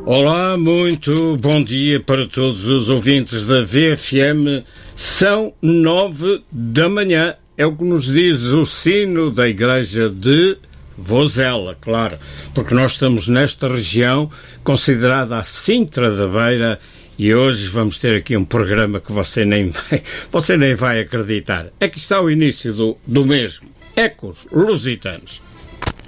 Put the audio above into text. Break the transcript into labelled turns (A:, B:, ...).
A: Olá, muito bom dia para todos os ouvintes da VFM. São 9 da manhã, é o que nos diz o sino da igreja de Vozela, claro, porque nós estamos nesta região considerada a Sintra da Beira e hoje vamos ter aqui um programa que você nem vai acreditar. Aqui está o início do mesmo. Ecos Lusitanos.